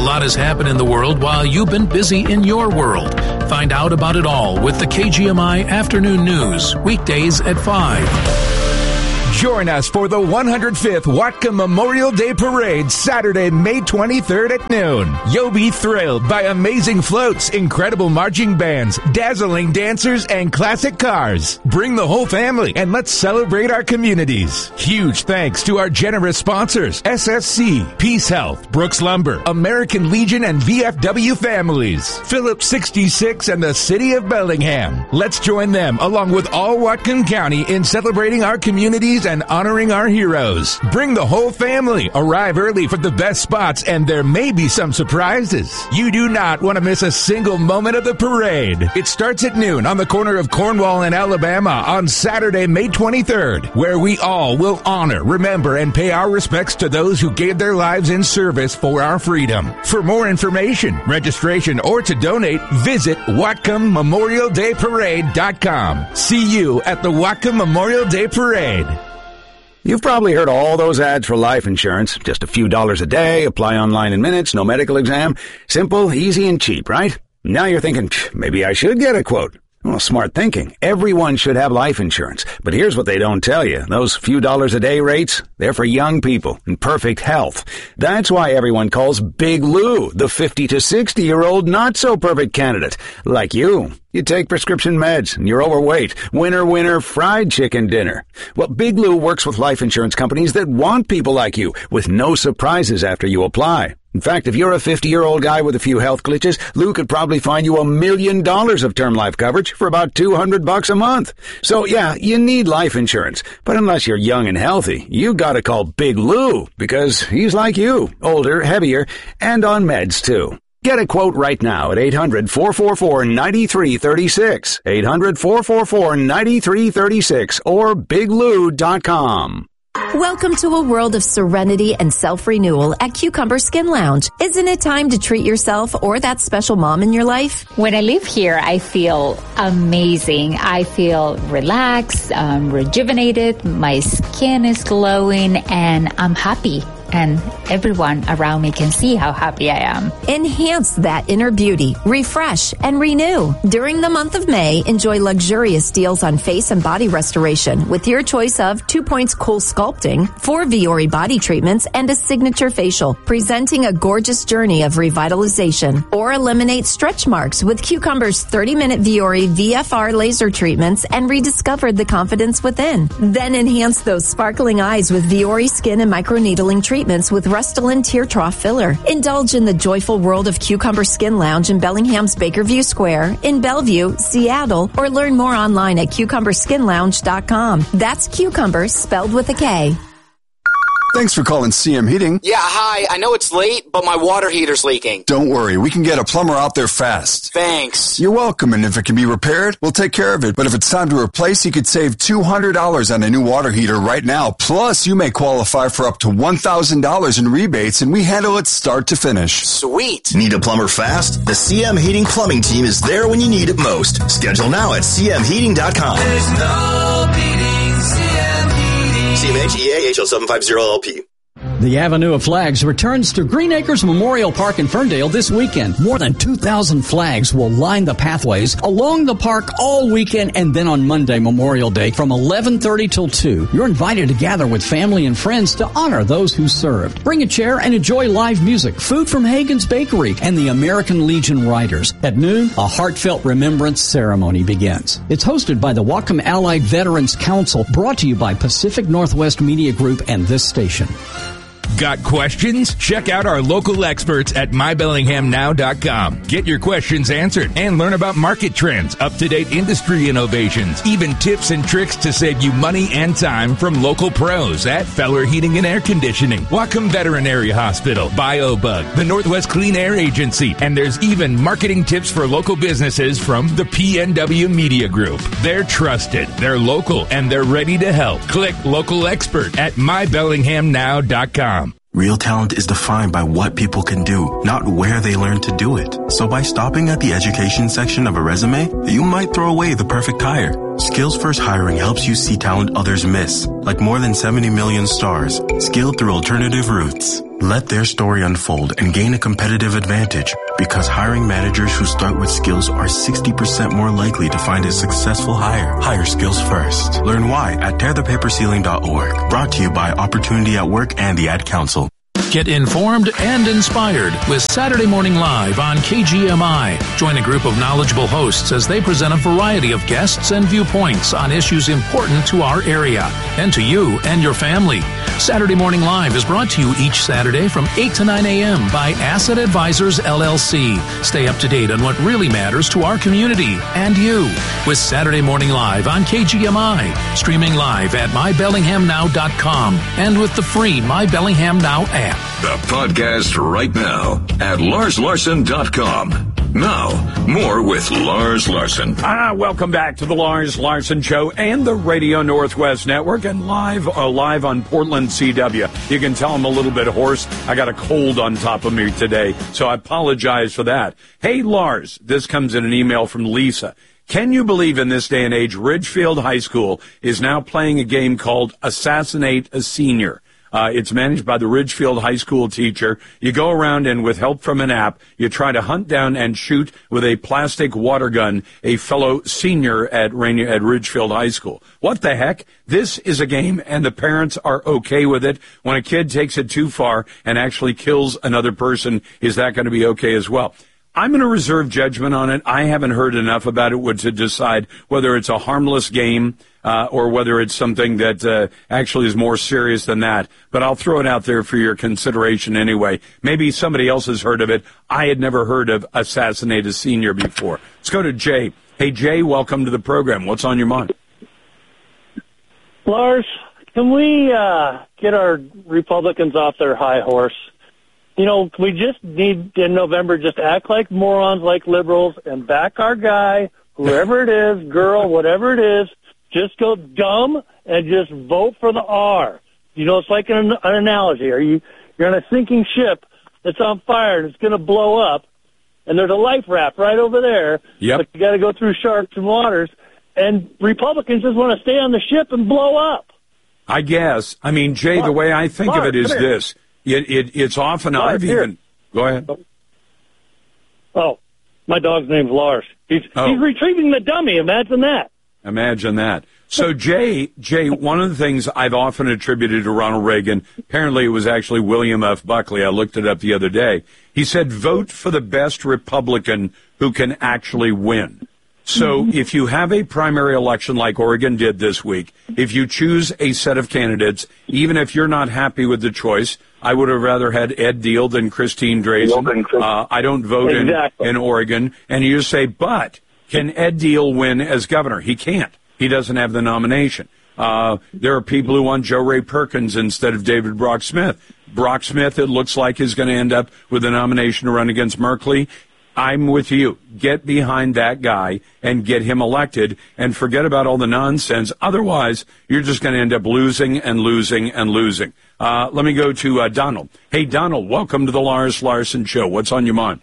lot has happened in the world while you've been busy in your world. Find out about it all with the KGMI Afternoon News, weekdays at 5. Join us for the 105th Whatcom Memorial Day Parade, Saturday, May 23rd at noon. You'll be thrilled by amazing floats, incredible marching bands, dazzling dancers, and classic cars. Bring the whole family and let's celebrate our communities. Huge thanks to our generous sponsors, SSC, Peace Health, Brooks Lumber, American Legion, and VFW Families, Phillips 66, and the City of Bellingham. Let's join them, along with all Whatcom County, in celebrating our communities and honoring our heroes. Bring the whole family. Arrive early for the best spots, and there may be some surprises. You do not want to miss a single moment of the parade. It starts at noon on the corner of Cornwall and Alabama on Saturday, May 23rd, where we all will honor, remember, and pay our respects to those who gave their lives in service for our freedom. For more information, registration, or to donate, visit WhatcomMemorialDayParade.com. See you at the Whatcom Memorial Day Parade. You've probably heard all those ads for life insurance. Just a few dollars a day, apply online in minutes, no medical exam. Simple, easy, and cheap, right? Now you're thinking, maybe I should get a quote. Well, smart thinking. Everyone should have life insurance. But here's what they don't tell you. Those few dollars a day rates, they're for young people in perfect health. That's why everyone calls Big Lou the 50 to 60-year-old not-so-perfect candidate. Like you. You take prescription meds, and you're overweight. Winner, fried chicken dinner. Well, Big Lou works with life insurance companies that want people like you, with no surprises after you apply. In fact, if you're a 50-year-old guy with a few health glitches, Lou could probably find you $1 million of term life coverage for about $200 a month. So, yeah, you need life insurance. But unless you're young and healthy, you gotta call Big Lou, because he's like you, older, heavier, and on meds, too. Get a quote right now at 800-444-9336, 800-444-9336, or biglou.com. Welcome to a world of serenity and self-renewal at Cucumber Skin Lounge. Isn't it time to treat yourself or that special mom in your life? When I live here, I feel amazing. I feel relaxed, rejuvenated, my skin is glowing, and I'm happy. And everyone around me can see how happy I am. Enhance that inner beauty, refresh, and renew. During the month of May, enjoy luxurious deals on face and body restoration with your choice of 2 Points Cool Sculpting, 4 Viore body treatments, and a signature facial, presenting a gorgeous journey of revitalization. Or eliminate stretch marks with Cucumber's 30-minute Viore VFR laser treatments and rediscover the confidence within. Then enhance those sparkling eyes with Viore skin and microneedling treatments with Restylane Tear Trough Filler. Indulge in the joyful world of Cucumber Skin Lounge in Bellingham's Bakerview Square, in Bellevue, Seattle, or learn more online at cucumberskinlounge.com. That's Cucumber spelled with a K. Thanks for calling CM Heating. Yeah, hi. I know it's late, but my water heater's leaking. Don't worry. We can get a plumber out there fast. Thanks. You're welcome, and if it can be repaired, we'll take care of it. But if it's time to replace, you could save $200 on a new water heater right now. Plus, you may qualify for up to $1,000 in rebates, and we handle it start to finish. Sweet. Need a plumber fast? The CM Heating Plumbing Team is there when you need it most. Schedule now at cmheating.com. There's no beating CM Heating. CMHEA HL 750 LLP. The Avenue of Flags returns to Green Acres Memorial Park in Ferndale this weekend. More than 2,000 flags will line the pathways along the park all weekend, and then on Monday, Memorial Day, from 11:30 till 2. You're invited to gather with family and friends to honor those who served. Bring a chair and enjoy live music, food from Hagen's Bakery, and the American Legion Riders. At noon, a heartfelt remembrance ceremony begins. It's hosted by the Whatcom Allied Veterans Council, brought to you by Pacific Northwest Media Group and this station. Got questions? Check out our local experts at mybellinghamnow.com. Get your questions answered and learn about market trends, up-to-date industry innovations, even tips and tricks to save you money and time from local pros at Feller Heating and Air Conditioning, Whatcom Veterinary Hospital, BioBug, the Northwest Clean Air Agency, and there's even marketing tips for local businesses from the PNW Media Group. They're trusted, they're local, and they're ready to help. Click local expert at mybellinghamnow.com. Real talent is defined by what people can do, not where they learn to do it. So by stopping at the education section of a resume, you might throw away the perfect hire. Skills First Hiring helps you see talent others miss, like more than 70 million stars, skilled through alternative routes. Let their story unfold and gain a competitive advantage, because hiring managers who start with skills are 60% more likely to find a successful hire. Hire skills first. Learn why at tearthepaperceiling.org. Brought to you by Opportunity at Work and the Ad Council. Get informed and inspired with Saturday Morning Live on KGMI. Join a group of knowledgeable hosts as they present a variety of guests and viewpoints on issues important to our area and to you and your family. Saturday Morning Live is brought to you each Saturday from 8 to 9 a.m. by Asset Advisors, LLC. Stay up to date on what really matters to our community and you with Saturday Morning Live on KGMI. Streaming live at mybellinghamnow.com and with the free My Bellingham Now app. The podcast right now at LarsLarson.com. Now, more with Lars Larson. Welcome back to the Lars Larson Show and the Radio Northwest Network and live on Portland CW. You can tell I'm a little bit hoarse. I got a cold on top of me today, so I apologize for that. Hey, Lars, this comes in an email from Lisa. Can you believe in this day and age, Ridgefield High School is now playing a game called Assassinate a Senior? It's managed by the Ridgefield High School teacher. You go around and with help from an app, you try to hunt down and shoot with a plastic water gun a fellow senior at Ridgefield High School. What the heck? This is a game and the parents are okay with it. When a kid takes it too far and actually kills another person, is that going to be okay as well? I'm going to reserve judgment on it. I haven't heard enough about it to decide whether it's a harmless game or whether it's something that actually is more serious than that. But I'll throw it out there for your consideration anyway. Maybe somebody else has heard of it. I had never heard of Assassinate a Senior before. Let's go to Jay. Hey, Jay, welcome to the program. What's on your mind? Lars, can we get our Republicans off their high horse? You know, we just need, in November, just act like morons, like liberals, and back our guy, whoever it is, girl, whatever it is, just go dumb and just vote for the R. You know, it's like an analogy. You're on a sinking ship that's on fire and it's going to blow up, and there's a life raft right over there. Yep. But you got to go through sharks and waters, and Republicans just want to stay on the ship and blow up. I guess. I mean, Jay, the way I think of it is this. It's often I've even... Go ahead. Oh, my dog's name's Lars. He's retrieving the dummy. Imagine that. Imagine that. So, Jay, one of the things I've often attributed to Ronald Reagan, apparently it was actually William F. Buckley. I looked it up the other day. He said, vote for the best Republican who can actually win. So if you have a primary election like Oregon did this week, if you choose a set of candidates, even if you're not happy with the choice, I would have rather had Ed Deal than Christine Drazan. I don't vote in Oregon. And you say, but can Ed Deal win as governor? He can't. He doesn't have the nomination. There are people who want Joe Ray Perkins instead of David Brock Smith. Brock Smith, it looks like, is going to end up with a nomination to run against Merkley. I'm with you. Get behind that guy and get him elected and forget about all the nonsense. Otherwise, you're just going to end up losing and losing and losing. Let me go to Donald. Hey, Donald, welcome to the Lars Larson Show. What's on your mind?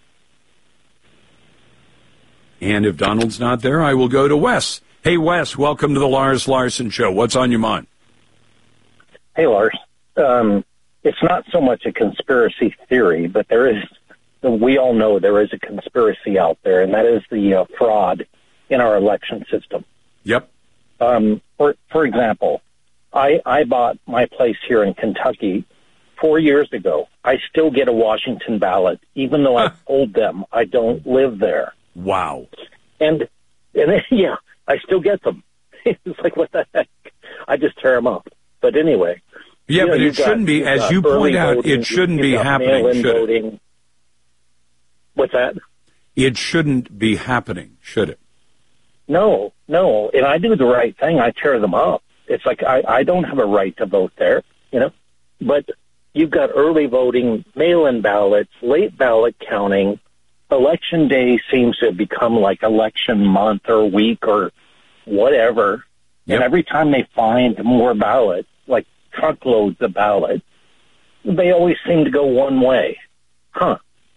And if Donald's not there, I will go to Wes. Hey, Wes, welcome to the Lars Larson Show. What's on your mind? Hey, Lars. It's not so much a conspiracy theory, but we all know there is a conspiracy out there, and that is the fraud in our election system. Yep. For example, I bought my place here in Kentucky 4 years ago. I still get a Washington ballot, even though I told them I don't live there. Wow. And yeah, I still get them. It's like, what the heck? I just tear them up. But anyway. Yeah, but it shouldn't be, as you point out, it shouldn't be happening, should it? What's that? It shouldn't be happening, should it? No. And I do the right thing. I tear them up. It's like I don't have a right to vote there, you know. But you've got early voting, mail-in ballots, late ballot counting. Election day seems to have become like election month or week or whatever. Yep. And every time they find more ballots, like truckloads of ballots, they always seem to go one way. Huh.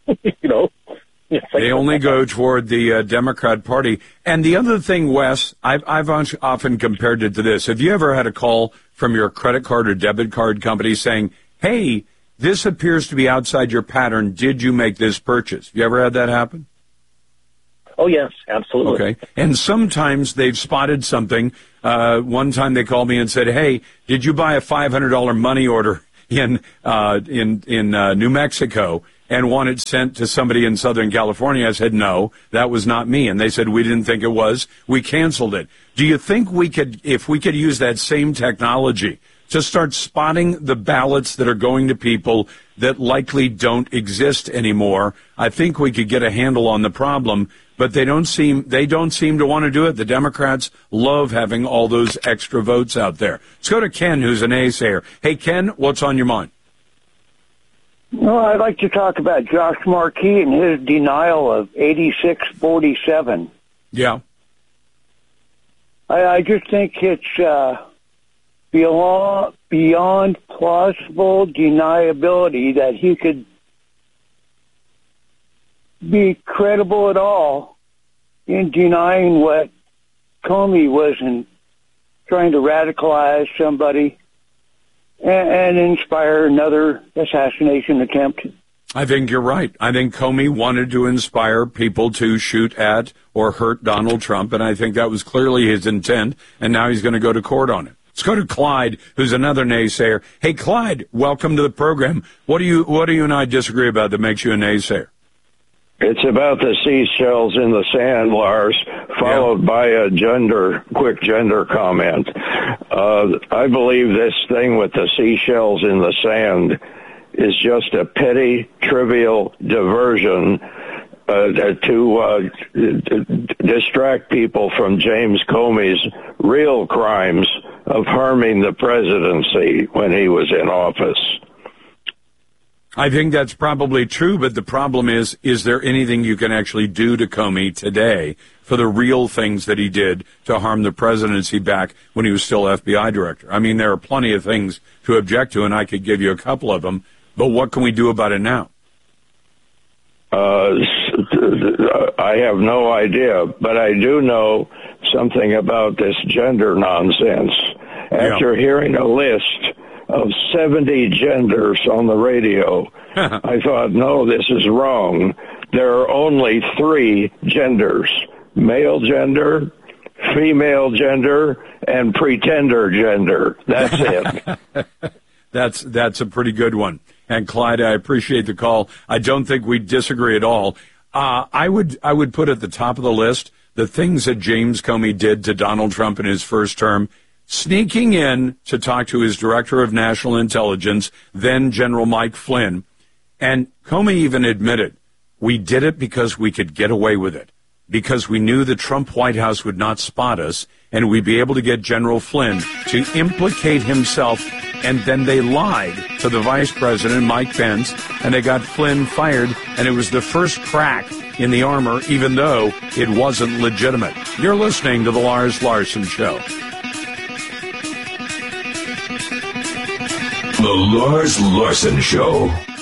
They only go toward the Democrat Party. And the other thing, Wes, I've often compared it to this. Have you ever had a call from your credit card or debit card company saying, hey, this appears to be outside your pattern. Did you make this purchase? You ever had that happen? Oh, yes, absolutely. Okay. And sometimes they've spotted something. One time they called me and said, hey, did you buy a $500 money order in New Mexico and want it sent to somebody in Southern California? I said, no, that was not me. And they said, we didn't think it was. We canceled it. Do you think if we could use that same technology to start spotting the ballots that are going to people that likely don't exist anymore, I think we could get a handle on the problem. But they don't seem to want to do it. The Democrats love having all those extra votes out there. Let's go to Ken, who's an naysayer. Hey, Ken, what's on your mind? Well, I'd like to talk about Josh Markey and his denial of 86-47. Yeah. I just think it's beyond plausible deniability that he could be credible at all in denying what Comey was in trying to radicalize somebody and inspire another assassination attempt. I think you're right. I think Comey wanted to inspire people to shoot at or hurt Donald Trump, and I think that was clearly his intent, and now he's going to go to court on it. Let's go to Clyde, who's another naysayer. Hey, Clyde, welcome to the program. What do you and I disagree about that makes you a naysayer? It's about the seashells in the sand, Lars, followed by a quick gender comment. I believe this thing with the seashells in the sand is just a petty, trivial diversion to distract people from James Comey's real crimes of harming the presidency when he was in office. I think that's probably true, but the problem is there anything you can actually do to Comey today for the real things that he did to harm the presidency back when he was still FBI director? I mean, there are plenty of things to object to, and I could give you a couple of them, but what can we do about it now? I have no idea, but I do know something about this gender nonsense. After hearing a list of 70 genders on the radio, I thought, no, this is wrong. There are only 3 genders: male gender, female gender, and pretender gender. That's it. That's a pretty good one. And Clyde, I appreciate the call. I don't think we disagree at all. I would put at the top of the list the things that James Comey did to Donald Trump in his first term, sneaking in to talk to his director of national intelligence, then General Mike Flynn. And Comey even admitted, we did it because we could get away with it, because we knew the Trump White House would not spot us, and we'd be able to get General Flynn to implicate himself. And then they lied to the vice president, Mike Pence, and they got Flynn fired, and it was the first crack in the armor, even though it wasn't legitimate. You're listening to The Lars Larson Show. The Lars Larson Show.